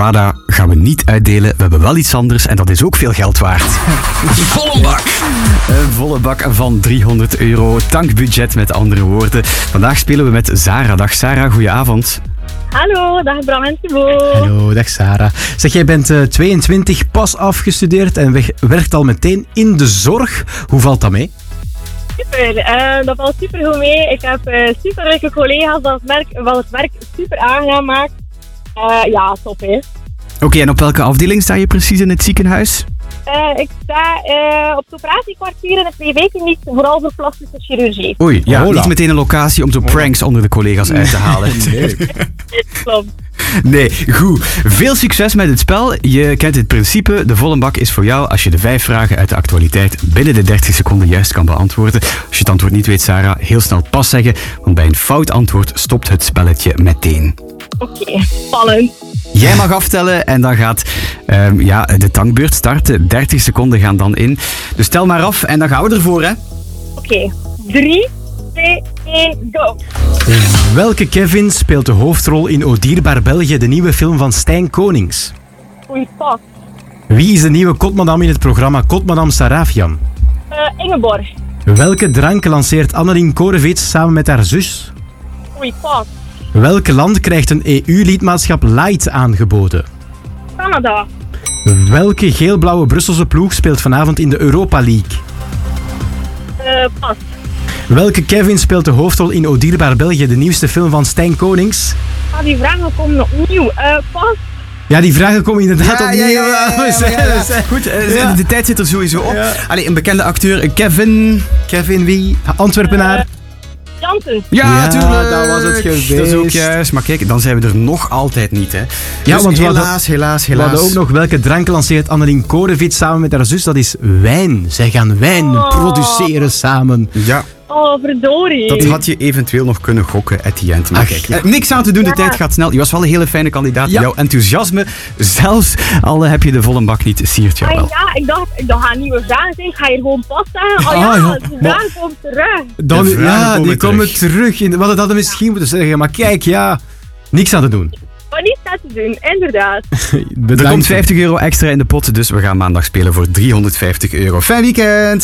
Ada gaan we niet uitdelen. We hebben wel iets anders en dat is ook veel geld waard. Volle bak. Een volle bak van €300. Tankbudget met andere woorden. Vandaag spelen we met Sarah. Dag Sarah, goedenavond. Hallo, dag Bram en Thibaut. Hallo, dag Sarah. Zeg, jij bent 22, pas afgestudeerd en werkt al meteen in de zorg. Hoe valt dat mee? Super, dat valt super goed mee. Ik heb super leuke collega's dat het werk super aangenaam maakt. Ja, top hè. Oké, en op welke afdeling sta je precies in het ziekenhuis? Ik sta op het operatiekwartier in het PV-kliniek, vooral voor plastische chirurgie. Oei, ja, Hola. niet meteen een locatie om zo pranks onder de collega's uit te halen. Nee. Klopt. Nee, goed. Veel succes met het spel. Je kent het principe. De volle bak is voor jou als je de 5 vragen uit de actualiteit binnen de 30 seconden juist kan beantwoorden. Als je het antwoord niet weet, Sarah, heel snel pas zeggen. Want bij een fout antwoord stopt het spelletje meteen. Oké, spannend. Jij mag aftellen en dan gaat de tankbeurt starten. 30 seconden gaan dan in. Dus tel maar af en dan gaan we ervoor, hè. Oké, 3, 2, 1, go. Welke Kevin speelt de hoofdrol in O Dierbaar België, de nieuwe film van Stijn Konings? Oei, pas. Wie is de nieuwe kotmadam in het programma Kotmadam Sarafian? Ingeborg. Welke drank lanceert Annelien Korevits samen met haar zus? Oei, pas. Welk land krijgt een EU-lidmaatschap light aangeboden? Canada. Welke geel-blauwe Brusselse ploeg speelt vanavond in de Europa League? Pas. Welke Kevin speelt de hoofdrol in O Dierbaar België, de nieuwste film van Stijn Konings? Die vragen komen opnieuw. Pas. Ja, die vragen komen inderdaad opnieuw. Goed, de tijd zit er sowieso op. Ja. Allee, een bekende acteur, Kevin wie? Antwerpenaar. Jansen. Ja, tuurlijk. dat was het geweest. Dat is ook juist. Maar kijk, dan zijn we er nog altijd niet, hè. Ja, Dus want we helaas. We hadden ook nog welke drank lanceert Annelien Korevits samen met haar zus. Dat is wijn. Zij gaan wijn produceren samen. Ja, Oh, verdorie. dat had je eventueel nog kunnen gokken at the end. Maar Ach, kijk, ja. niks aan te doen, de Ja. tijd gaat snel. Je was wel een hele fijne kandidaat. Ja. Jouw enthousiasme, zelfs al heb je de volle bak niet, siert jou wel. Ja, ik dacht aan nieuwe vragen zijn. Ik ga hier gewoon pas zeggen. Oh ja, ja. die vragen komen terug. Dan, De vragen die komen komen terug. We hadden dat misschien moeten zeggen. Maar kijk, ja, niks aan te doen. Maar niet dat te doen, inderdaad. Er komt €50 extra in de pot, dus we gaan maandag spelen voor €350. Fijn weekend!